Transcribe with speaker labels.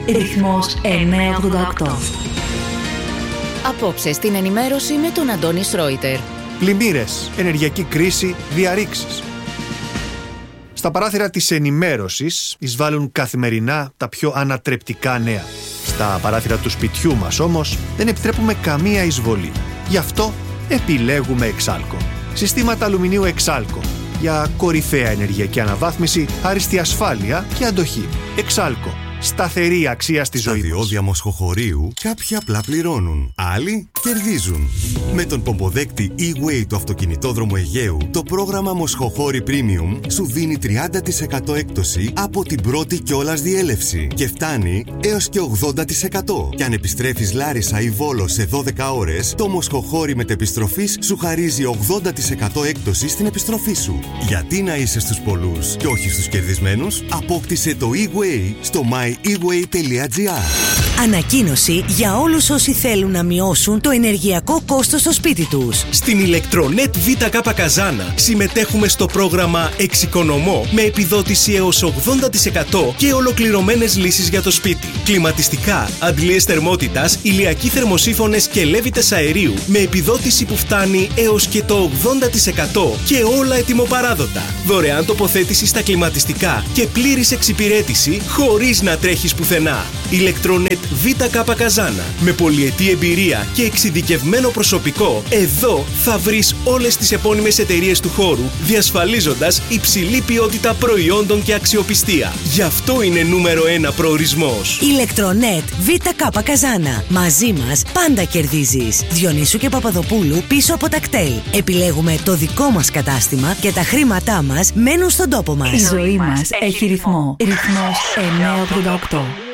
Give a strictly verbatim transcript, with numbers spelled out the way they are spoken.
Speaker 1: Ρυθμός εννιακόσια ογδόντα οκτώ.
Speaker 2: Απόψε στην ενημέρωση με τον Αντώνη Σρόιτερ.
Speaker 3: Πλημμύρες, ενεργειακή κρίση, διαρρήξεις. Στα παράθυρα της ενημέρωσης εισβάλλουν καθημερινά τα πιο ανατρεπτικά νέα. Στα παράθυρα του σπιτιού μας όμως δεν επιτρέπουμε καμία εισβολή. Γι' αυτό επιλέγουμε Εξάλκο. Συστήματα αλουμινίου Εξάλκο για κορυφαία ενεργειακή αναβάθμιση, άριστη ασφάλεια και αντοχή. Εξάλκο. Σταθερή αξία στη ζωή μας.
Speaker 4: Στα διόδια μοσχοχωρίου κάποιοι απλά πληρώνουν, άλλοι κερδίζουν. Με τον πομποδέκτη E-Way του αυτοκινητόδρομου Αιγαίου, το πρόγραμμα Μοσχοχώρη Premium σου δίνει τριάντα τοις εκατό έκπτωση από την πρώτη κιόλας διέλευση και φτάνει έως και ογδόντα τοις εκατό. Και αν επιστρέφεις Λάρισα ή Βόλο σε δώδεκα ώρες, το Μοσχοχώρη μετεπιστροφής σου χαρίζει ογδόντα τοις εκατό έκπτωση στην επιστροφή σου. Γιατί να είσαι στους πολλούς και όχι στους κερδισμένους? Απόκτησε το E-Way στο my e way τελεία gr.
Speaker 5: Ανακοίνωση για όλους όσοι θέλουν να μειώσουν το ενεργειακό κόστος στο σπίτι τους.
Speaker 6: Στην Ηλεκτρονέτ ΒΚ Καζάνα συμμετέχουμε στο πρόγραμμα Εξοικονομώ με επιδότηση έως ογδόντα τοις εκατό και ολοκληρωμένες λύσεις για το σπίτι. Κλιματιστικά, αντλίες θερμότητας, ηλιακοί θερμοσύφωνες και λέβητες αερίου με επιδότηση που φτάνει έως και το ογδόντα τοις εκατό και όλα ετοιμοπαράδοτα. Δωρεάν τοποθέτηση στα κλιματιστικά και πλήρης εξυπηρέτηση χωρίς να τρέχεις πουθενά. Ηλεκτρονέτ ΒΚ Καζάνα. Με πολυετή εμπειρία και εξειδικευμένο προσωπικό, εδώ θα βρεις όλες τις επώνυμες εταιρείες του χώρου, διασφαλίζοντας υψηλή ποιότητα προϊόντων και αξιοπιστία. Γι' αυτό είναι νούμερο ένα προορισμός.
Speaker 5: Ηλεκτρονέτ ΒΚ Καζάνα. Μαζί μας πάντα κερδίζεις. Διονύσου και Παπαδοπούλου πίσω από τα κτέλ. Επιλέγουμε το δικό μας κατάστημα και τα χρήματά μας μένουν στον τόπο μας.
Speaker 1: Η ζωή μας έχει ρυθμό. Ρυθμός εννιακόσια ογδόντα οκτώ.